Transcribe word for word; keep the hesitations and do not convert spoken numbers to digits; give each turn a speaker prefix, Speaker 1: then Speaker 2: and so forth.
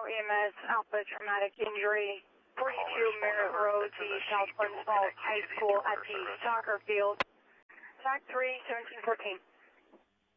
Speaker 1: E M S, Alpha Traumatic Injury, forty-two Merritt Road, the South Glens Falls High School at the soccer field. T A C three, seventeen fourteen.